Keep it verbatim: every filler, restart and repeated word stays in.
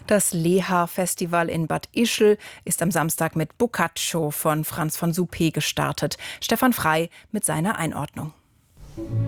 Das Leha-Festival in Bad Ischl ist am Samstag mit Boccaccio von Franz von Suppé gestartet. Stefan Frey mit seiner Einordnung.